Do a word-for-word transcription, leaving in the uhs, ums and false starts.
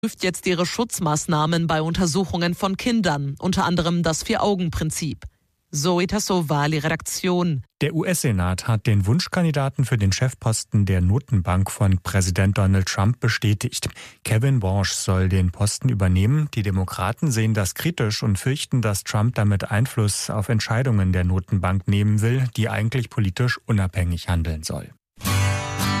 prüft jetzt ihre Schutzmaßnahmen bei Untersuchungen von Kindern, unter anderem das Vier-Augen-Prinzip. Zoe Tassovali, Redaktion. Der U S-Senat hat den Wunschkandidaten für den Chefposten der Notenbank von Präsident Donald Trump bestätigt. Kevin Warsh soll den Posten übernehmen. Die Demokraten sehen das kritisch und fürchten, dass Trump damit Einfluss auf Entscheidungen der Notenbank nehmen will, die eigentlich politisch unabhängig handeln soll.